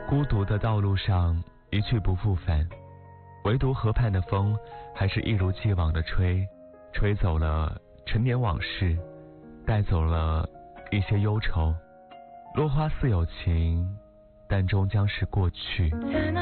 孤独的道路上一去不复返，唯独河畔的风还是一如既往的吹走了陈年往事，带走了一些忧愁。落花似有情，但终将是过去。